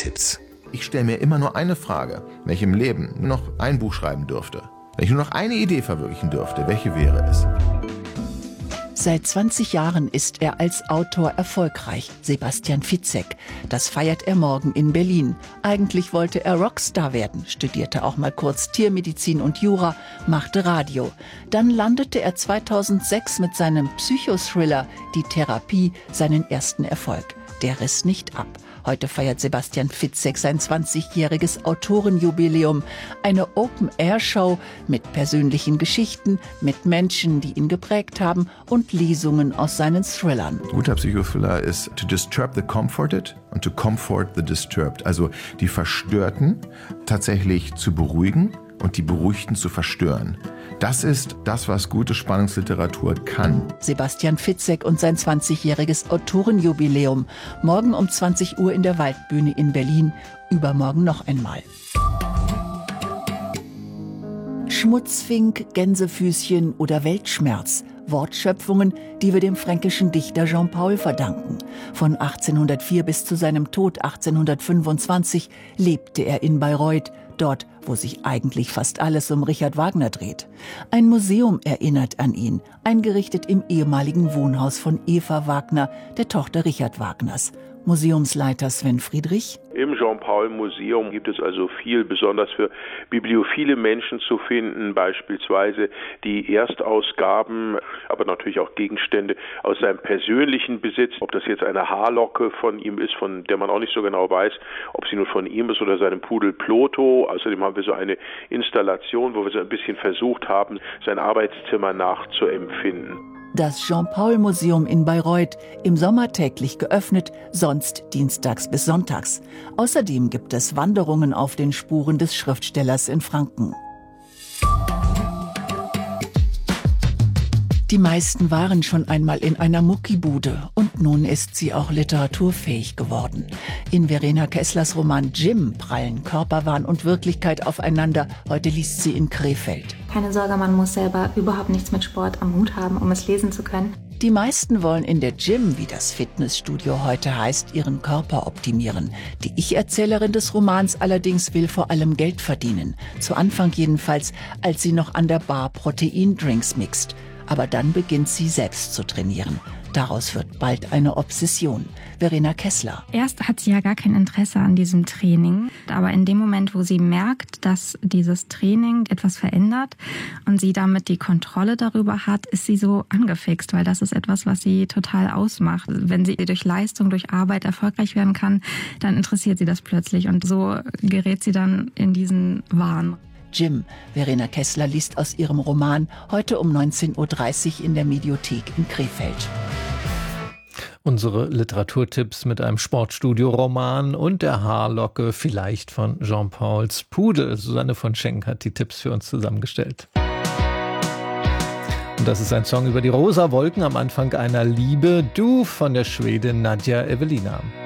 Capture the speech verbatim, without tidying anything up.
Literaturtipps. Ich stelle mir immer nur eine Frage, wenn ich im Leben nur noch ein Buch schreiben dürfte. Wenn ich nur noch eine Idee verwirklichen dürfte, welche wäre es? Seit zwanzig Jahren ist er als Autor erfolgreich, Sebastian Fitzek. Das feiert er morgen in Berlin. Eigentlich wollte er Rockstar werden, studierte auch mal kurz Tiermedizin und Jura, machte Radio. Dann landete er zweitausendsechs mit seinem Psychothriller Die Therapie seinen ersten Erfolg. Der riss nicht ab. Heute feiert Sebastian Fitzek sein zwanzigjähriges Autorenjubiläum. Eine Open-Air-Show mit persönlichen Geschichten, mit Menschen, die ihn geprägt haben und Lesungen aus seinen Thrillern. Guter Psychothriller ist to disturb the comforted und to comfort the disturbed. Also die Verstörten tatsächlich zu beruhigen und die Beruhigten zu verstören. Das ist das, was gute Spannungsliteratur kann. Sebastian Fitzek und sein zwanzigjähriges Autorenjubiläum. Morgen um zwanzig Uhr in der Waldbühne in Berlin. Übermorgen noch einmal. Schmutzfink, Gänsefüßchen oder Weltschmerz. Wortschöpfungen, die wir dem fränkischen Dichter Jean Paul verdanken. Von achtzehnhundertvier bis zu seinem Tod achtzehnhundertfünfundzwanzig lebte er in Bayreuth, dort, wo sich eigentlich fast alles um Richard Wagner dreht. Ein Museum erinnert an ihn, eingerichtet im ehemaligen Wohnhaus von Eva Wagner, der Tochter Richard Wagners. Museumsleiter Sven Friedrich. Im Jean-Paul-Museum gibt es also viel, besonders für bibliophile Menschen zu finden, beispielsweise die Erstausgaben, aber natürlich auch Gegenstände aus seinem persönlichen Besitz. Ob das jetzt eine Haarlocke von ihm ist, von der man auch nicht so genau weiß, ob sie nun von ihm ist oder seinem Pudel Plotho. Außerdem haben wir so eine Installation, wo wir so ein bisschen versucht haben, sein Arbeitszimmer nachzuempfinden. Das Jean-Paul-Museum in Bayreuth, im Sommer täglich geöffnet, sonst dienstags bis sonntags. Außerdem gibt es Wanderungen auf den Spuren des Schriftstellers in Franken. Die meisten waren schon einmal in einer Muckibude und nun ist sie auch literaturfähig geworden. In Verena Kesslers Roman Jim prallen Körperwahn und Wirklichkeit aufeinander. Heute liest sie in Krefeld. Keine Sorge, man muss selber überhaupt nichts mit Sport am Hut haben, um es lesen zu können. Die meisten wollen in der Gym, wie das Fitnessstudio heute heißt, ihren Körper optimieren. Die Ich-Erzählerin des Romans allerdings will vor allem Geld verdienen. Zu Anfang jedenfalls, als sie noch an der Bar Proteindrinks mixt. Aber dann beginnt sie selbst zu trainieren. Daraus wird bald eine Obsession. Verena Kessler. Erst hat sie ja gar kein Interesse an diesem Training. Aber in dem Moment, wo sie merkt, dass dieses Training etwas verändert und sie damit die Kontrolle darüber hat, ist sie so angefixt, weil das ist etwas, was sie total ausmacht. Wenn sie durch Leistung, durch Arbeit erfolgreich werden kann, dann interessiert sie das plötzlich und so gerät sie dann in diesen Wahn. Jim. Verena Kessler liest aus ihrem Roman heute um neunzehn Uhr dreißig in der Mediothek in Krefeld. Unsere Literaturtipps mit einem Sportstudio-Roman und der Haarlocke vielleicht von Jean-Pauls Pudel. Susanne von Schenk hat die Tipps für uns zusammengestellt. Und das ist ein Song über die rosa Wolken am Anfang einer Liebe. Du von der Schwedin Nadja Evelina.